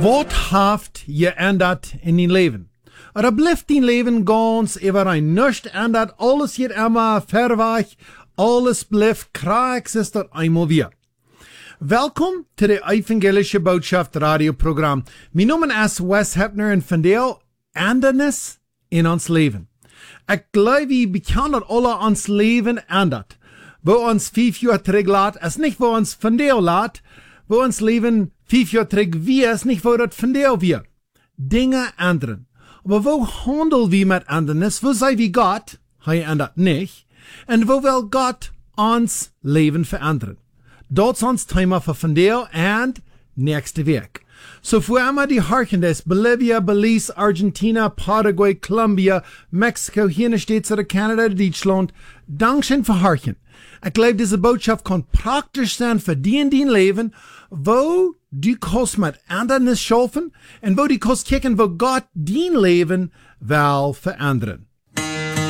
Wat haft je ändert in dein Leben? Oder bleibt dein Leben ganz überein? Nichts ändert, alles geht immer verweg, alles bleibt kraexistent einmal wieder. Welkom to de Evangelische Botschaft radioprogram. Mijn naam is Wes Hepner en vandaag Andernis in ons leven. Ik geloof we bekend dat alle ons leven ändert. Wo ons 5 jaar terug laat, is niet wo ons vandaag laat. Wo ons leven 5 jaar terug wie is niet wo dat vandaag weer. Dinge ändern. Aber wo handel wir mit Andernis? Wo sei wie Gott? Hij ändert nicht. En wo will Gott ons leven verändern? Dat is ons thema voor vandaag en nächste week. So voor einmal die Harkendes, Bolivia, Belize, Argentina, Paraguay, Colombia, Mexico, hier States oder Canada, Deutschland, Dankeschön für Harken. Ich glaube, diese Botschaft kann praktisch sein für die in dein Leben, wo du kannst mit Andernis schaffen und wo du kannst kicken, wo Gott dein Leben will verändern.